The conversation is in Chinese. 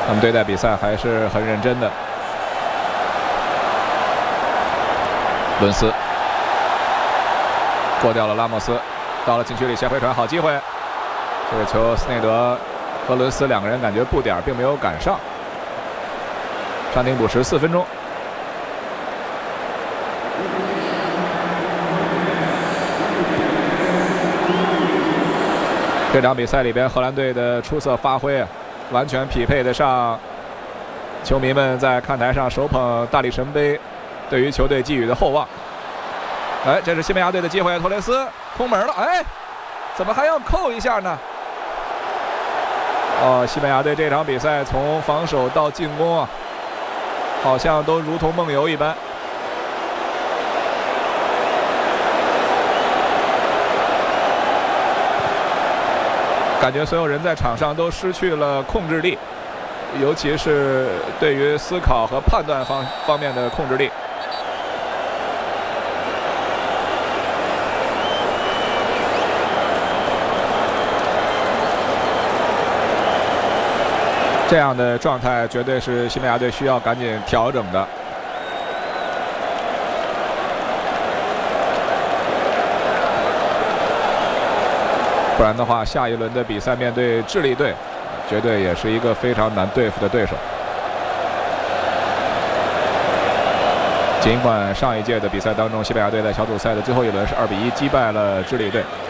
他们对待比赛还是很认真的。伦斯过掉了拉莫斯，到了禁区里先回传，好机会。这个球斯内德和伦斯两个人感觉步点并没有赶上。暂停补时4分钟。这场比赛里边，荷兰队的出色发挥啊，完全匹配得上球迷们在看台上手捧大力神杯对于球队寄予的厚望。哎，这是西班牙队的机会，托雷斯空门了，哎，怎么还要扣一下呢？哦，西班牙队这场比赛从防守到进攻啊，好像都如同梦游一般。感觉所有人在场上都失去了控制力，尤其是对于思考和判断方面的控制力。这样的状态绝对是西班牙队需要赶紧调整的。不然的话，下一轮的比赛面对智利队，绝对也是一个非常难对付的对手。尽管上一届的比赛当中，西班牙队在小组赛的最后一轮是2比1击败了智利队。